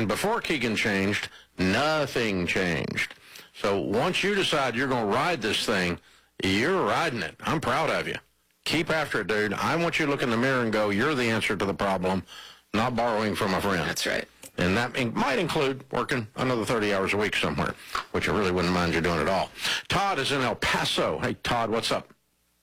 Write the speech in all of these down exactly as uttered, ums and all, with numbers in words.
And before Keegan changed, nothing changed. So once you decide you're going to ride this thing, you're riding it. I'm proud of you. Keep after it, dude. I want you to look in the mirror and go, you're the answer to the problem, not borrowing from a friend. That's right. And that in- might include working another thirty hours a week somewhere, which I really wouldn't mind you doing at all. Todd is in El Paso. Hey, Todd, what's up?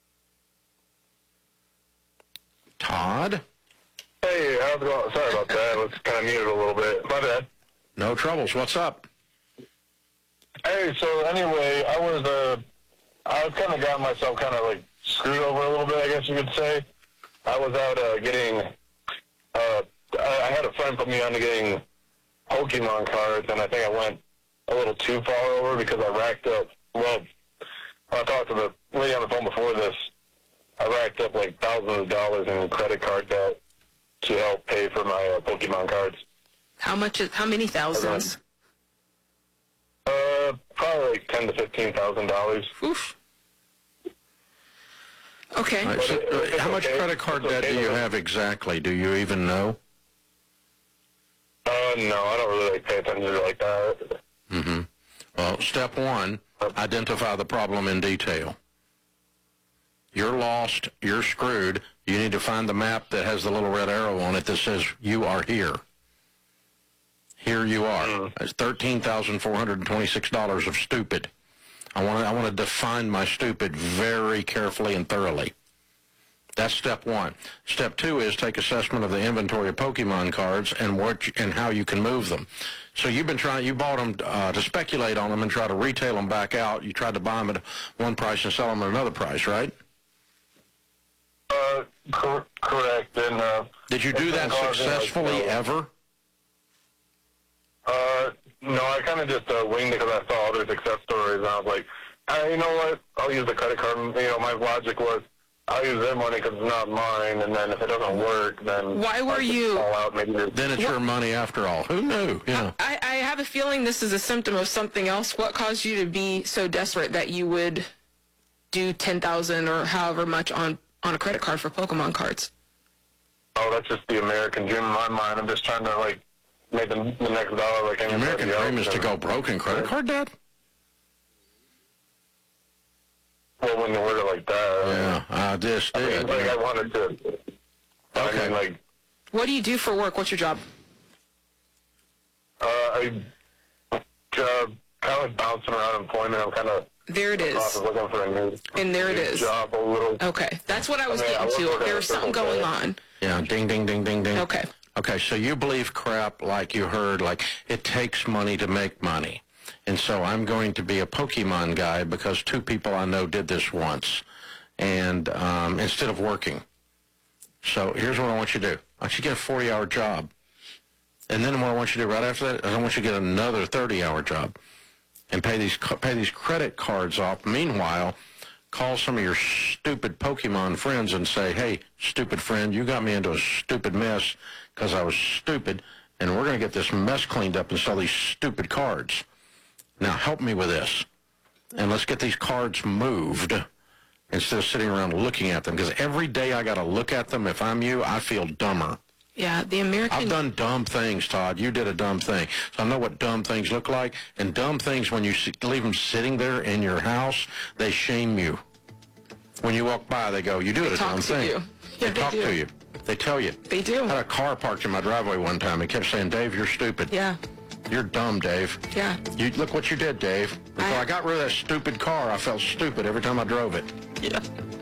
Todd? Hey, how's it going? Sorry about that. I was kind of muted a little bit. My bad. No troubles. What's up? Hey, so anyway, I was, uh, I was kind of got myself kind of like screwed over a little bit, I guess you could say. I was out uh, getting, uh, I had a friend put me on to getting Pokemon cards, and I think I went a little too far over because I racked up, well, I talked to the lady on the phone before this, I racked up like thousands of dollars in credit card debt to help pay for my uh, Pokemon cards. How much is, how many thousands? Uh, probably like ten to fifteen thousand dollars. Oof. Okay. All right, so, uh, how much okay. credit card It's debt okay do you to- have exactly? Do you even know? Uh, no, I don't really like, pay attention to it like that. Mm-hmm. Well, step one, identify the problem in detail. You're lost. You're screwed. You need to find the map that has the little red arrow on it that says you are here. Here you are. Mm. That's thirteen thousand four hundred twenty-six dollars of stupid. I want to I want to define my stupid very carefully and thoroughly. That's step one. Step two is take assessment of the inventory of Pokemon cards and what you, and how you can move them. So you've been trying, you bought them uh, to speculate on them and try to retail them back out. You tried to buy them at one price and sell them at another price, right? Uh, cor- correct. And, uh... Did you do that successfully ever? Uh, no, I kind of just uh, winged it because I saw other success stories, and I was like, hey, you know what? I'll use the credit card. You know, my logic was, I'll use their money because it's not mine, and then if it doesn't work, then... Why were I'll just you- fall out, maybe just- Then it's your money after all. Who knew? Yeah. I, I have a feeling this is a symptom of something else. What caused you to be so desperate that you would do ten thousand dollars or however much on, on a credit card for Pokemon cards? Oh, that's just the American dream in my mind. I'm just trying to, like, make the, the next dollar like The anybody American else. dream is to go broke in credit card debt? Well, when you word it like that... Yeah, I just I mean, did. like, I wanted to... I Okay. mean, like... What do you do for work? What's your job? Uh, I... Uh, kind of like bouncing around employment. I'm kind of... There it is. looking for a new, And there it new is. job a little... Okay. That's what I was I mean, I getting work to. with There a was something circle going there. on. Yeah, ding, ding, ding, ding, ding. Okay. Okay, so you believe crap like you heard, like it takes money to make money. And so I'm going to be a Pokemon guy because two people I know did this once, and um, instead of working. So here's what I want you to do. I want you to get a forty-hour job. And then what I want you to do right after that is I want you to get another thirty-hour job and pay these pay these credit cards off. Meanwhile, call some of your stupid Pokemon friends and say, hey, stupid friend, you got me into a stupid mess because I was stupid, and we're going to get this mess cleaned up and sell these stupid cards. Now help me with this, and let's get these cards moved instead of sitting around looking at them, because every day I got to look at them. If I'm you, I feel dumber. Yeah, the American... I've done dumb things, Todd. You did a dumb thing. So I know what dumb things look like. And dumb things, when you see, leave them sitting there in your house, they shame you. When you walk by, they go, you do it a talk dumb to thing. you. Yeah, they, they talk do. to you. They tell you. They do. I had a car parked in my driveway one time. It kept saying, Dave, you're stupid. Yeah. You're dumb, Dave. Yeah. You Look what you did, Dave. Until I- I got rid of that stupid car, I felt stupid every time I drove it. Yeah.